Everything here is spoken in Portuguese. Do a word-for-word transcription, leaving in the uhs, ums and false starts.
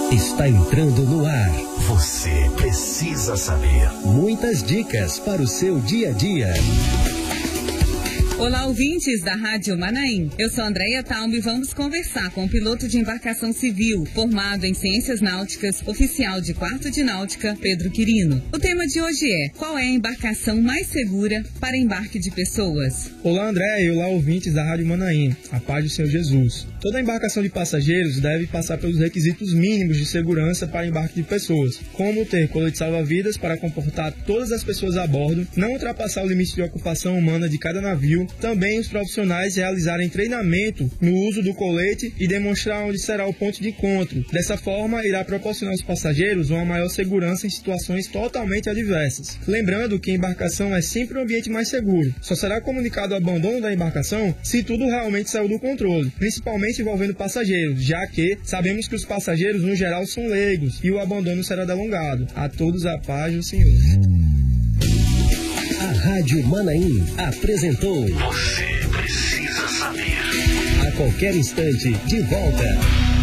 está entrando no ar. Você precisa saber. Muitas dicas para o seu dia a dia. Olá, ouvintes da Rádio Manaim. Eu sou Andréia Talme e vamos conversar com o piloto de embarcação civil, formado em Ciências Náuticas, oficial de quarto de náutica, Pedro Quirino. O tema de hoje é: qual é a embarcação mais segura para embarque de pessoas? Olá, Andréia, e olá, ouvintes da Rádio Manaim. A paz do Senhor Jesus. Toda embarcação de passageiros deve passar pelos requisitos mínimos de segurança para embarque de pessoas, como ter colete salva-vidas para comportar todas as pessoas a bordo, não ultrapassar o limite de ocupação humana de cada navio. Também os profissionais realizarem treinamento no uso do colete e demonstrar onde será o ponto de encontro. Dessa forma, irá proporcionar aos passageiros uma maior segurança em situações totalmente adversas. Lembrando que a embarcação é sempre um ambiente mais seguro. Só será comunicado o abandono da embarcação se tudo realmente saiu do controle, principalmente envolvendo passageiros, já que sabemos que os passageiros, no geral, são leigos e o abandono será delongado. A todos a paz do Senhor. A Rádio Manaim apresentou. Você precisa saber. A qualquer instante, de volta.